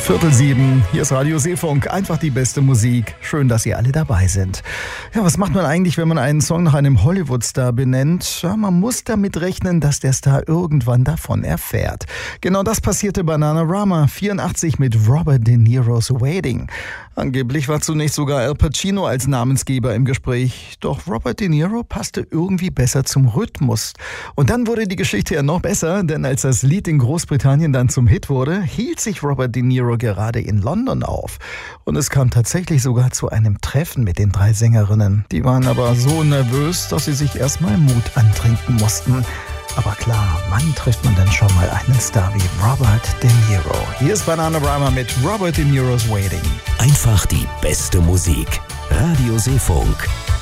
6:45, hier ist Radio Seefunk, einfach die beste Musik. Schön, dass ihr alle dabei sind. Ja, was macht man eigentlich, wenn man einen Song nach einem Hollywood-Star benennt? Ja, man muss damit rechnen, dass der Star irgendwann davon erfährt. Genau das passierte bei Bananarama 84 mit Robert De Niro's Waiting. Angeblich war zunächst sogar Al Pacino als Namensgeber im Gespräch. Doch Robert De Niro passte irgendwie besser zum Rhythmus. Und dann wurde die Geschichte ja noch besser, denn als das Lied in Großbritannien dann zum Hit wurde, hielt sich Robert De Niro gerade in London auf. Und es kam tatsächlich sogar zu einem Treffen mit den 3 Sängerinnen. Die waren aber so nervös, dass sie sich erstmal Mut antrinken mussten. Aber klar, wann trifft man denn schon mal einen Star wie Robert De Niro? Hier ist Bananarama mit Robert De Niro's Waiting. Einfach die beste Musik. Radio Seefunk.